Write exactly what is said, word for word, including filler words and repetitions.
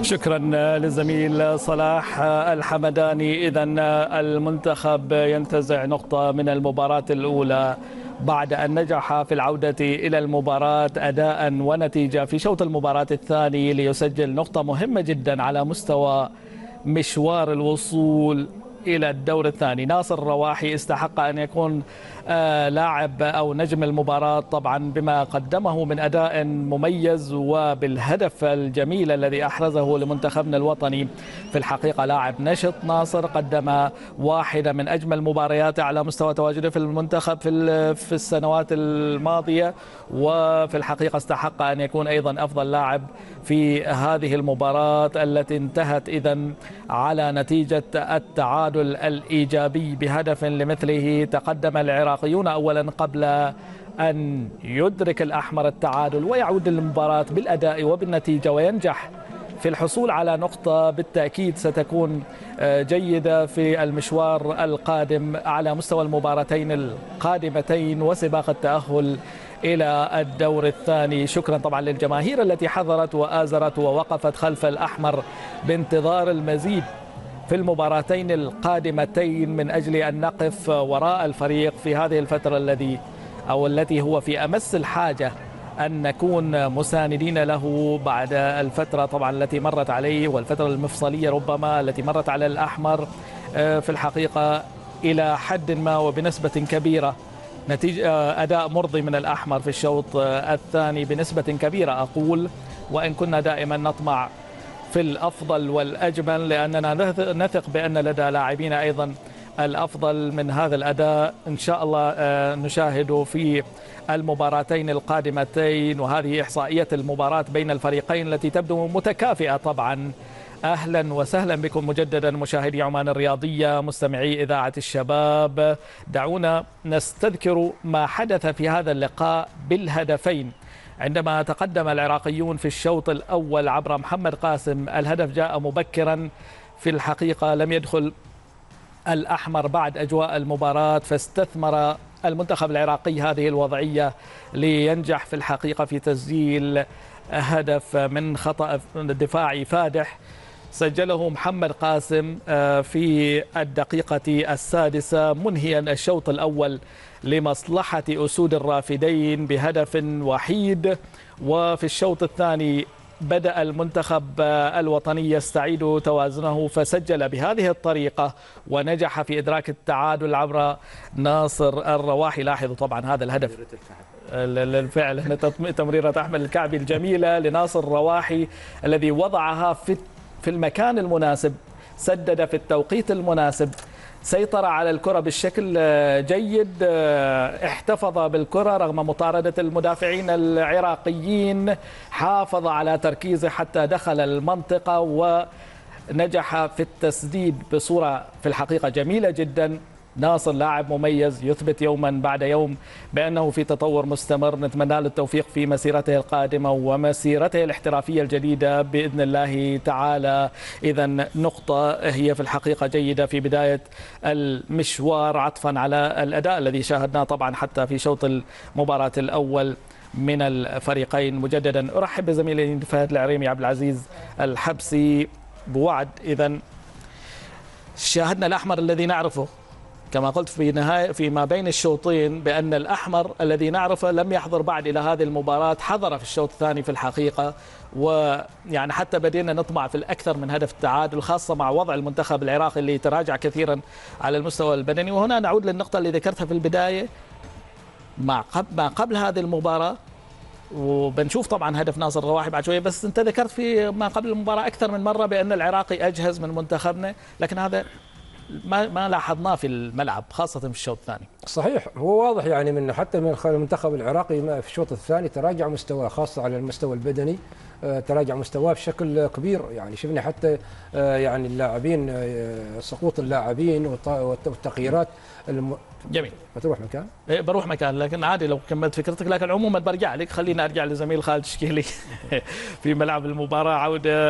شكرا للزميل صلاح الحمداني. إذا المنتخب ينتزع نقطة من المباراة الأولى بعد أن نجح في العودة إلى المباراة أداء ونتيجة في شوط المباراة الثاني ليسجل نقطة مهمة جدا على مستوى مشوار الوصول إلى الدور الثاني. ناصر الرواحي استحق أن يكون آه لاعب أو نجم المباراة طبعا بما قدمه من أداء مميز وبالهدف الجميل الذي أحرزه لمنتخبنا الوطني. في الحقيقة لاعب نشط ناصر، قدم واحدة من أجمل مبارياته على مستوى تواجده في المنتخب في في السنوات الماضية، وفي الحقيقة استحق أن يكون أيضا أفضل لاعب في هذه المباراة التي انتهت إذا على نتيجة التعادل الإيجابي بهدف لمثله. تقدم العراقيون أولا قبل أن يدرك الأحمر التعادل ويعود للمباراة بالأداء وبالنتيجة وينجح في الحصول على نقطة بالتأكيد ستكون جيدة في المشوار القادم على مستوى المباراتين القادمتين وسباق التأهل إلى الدور الثاني. شكرا طبعا للجماهير التي حضرت وآزرت ووقفت خلف الأحمر بانتظار المزيد في المباراتين القادمتين من أجل أن نقف وراء الفريق في هذه الفترة الذي أو التي هو في أمس الحاجة أن نكون مساندين له بعد الفترة طبعا التي مرت عليه والفترة المفصلية ربما التي مرت على الأحمر في الحقيقة إلى حد ما وبنسبة كبيرة. نتيجة أداء مرضي من الأحمر في الشوط الثاني بنسبة كبيرة أقول، وإن كنا دائما نطمع في الأفضل والأجمل لأننا نثق بأن لدى لاعبين أيضا الأفضل من هذا الأداء. إن شاء الله نشاهد في المباراتين القادمتين، وهذه إحصائية المباراة بين الفريقين التي تبدو متكافئة طبعا. أهلا وسهلا بكم مجددا مشاهدي عمان الرياضية مستمعي إذاعة الشباب. دعونا نستذكر ما حدث في هذا اللقاء بالهدفين. عندما تقدم العراقيون في الشوط الأول عبر محمد قاسم، الهدف جاء مبكرا في الحقيقة، لم يدخل الأحمر بعد أجواء المباراة، فاستثمر المنتخب العراقي هذه الوضعية لينجح في الحقيقة في تسجيل هدف من خطأ دفاعي فادح سجله محمد قاسم في الدقيقة السادسة منهيا الشوط الأول لمصلحة أسود الرافدين بهدف وحيد. وفي الشوط الثاني بدأ المنتخب الوطني يستعيد توازنه فسجل بهذه الطريقة ونجح في إدراك التعادل عبر ناصر الرواحي. لاحظوا طبعا هذا الهدف بالفعل تمريرة أحمد الكعبي الجميلة لناصر الرواحي الذي وضعها في في المكان المناسب، سدد في التوقيت المناسب، سيطر على الكرة بالشكل جيد، احتفظ بالكرة رغم مطاردة المدافعين العراقيين، حافظ على تركيزه حتى دخل المنطقة ونجح في التسديد بصورة في الحقيقة جميلة جدا. ناصر لاعب مميز يثبت يوما بعد يوم بأنه في تطور مستمر، نتمنى له التوفيق في مسيرته القادمة ومسيرته الاحترافية الجديدة بإذن الله تعالى. إذا نقطة هي في الحقيقة جيدة في بداية المشوار عطفا على الأداء الذي شاهدناه طبعا حتى في شوط المباراة الأول من الفريقين. مجددا أرحب بزميلي فهد العريمي عبد العزيز الحبسي بوعد. إذا شاهدنا الأحمر الذي نعرفه كما قلت في نهاية فيما بين الشوطين بأن الأحمر الذي نعرفه لم يحضر بعد إلى هذه المباراة، حضر في الشوط الثاني في الحقيقة، ويعني حتى بدينا نطمع في الأكثر من هدف التعادل خاصة مع وضع المنتخب العراقي اللي تراجع كثيرا على المستوى البدني. وهنا نعود للنقطة اللي ذكرتها في البداية مع قبل, مع قبل هذه المباراة، وبنشوف طبعا هدف ناصر الرواحي بعد شوية، بس أنت ذكرت في ما قبل المباراة أكثر من مرة بأن العراقي أجهز من منتخبنا، لكن هذا ما ما لاحظناه في الملعب خاصة في الشوط الثاني. صحيح، هو واضح يعني من حتى من المنتخب العراقي في الشوط الثاني تراجع مستواه خاصة على المستوى البدني، تراجع مستواه بشكل كبير. يعني شفنا حتى يعني اللاعبين، سقوط اللاعبين والتغييرات. الم... جميل. بتروح مكان؟ إيه بروح مكان، لكن عادي لو كملت فكرتك، لكن عموما برجع لك. خلينا ارجع لزميل خالد شكيلي في ملعب المباراة. عودة